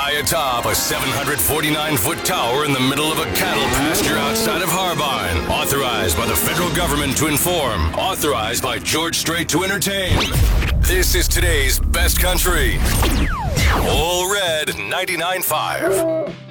high atop a 749-foot tower in the middle of a cattle pasture outside of Harbine. Authorized by the federal government to inform. Authorized by George Strait to entertain. This is today's best country. All Red 99.5.